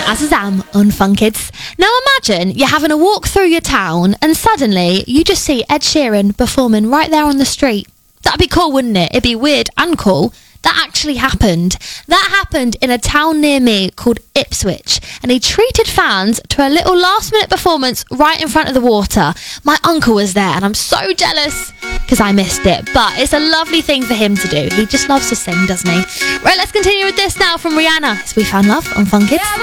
Azazam on Fun Kids. Now imagine you're having a walk through your town and suddenly you just see Ed Sheeran performing right there on the street. That'd be cool, wouldn't it? It'd be weird and cool. That actually happened. That happened in a town near me called Ipswich, and he treated fans to a little last-minute performance right in front of the water. My uncle was there, and I'm so jealous because I missed it, but it's a lovely thing for him to do. He just loves to sing, doesn't he? Right, let's continue with this now from Rihanna as We Found Love on Fun Kids.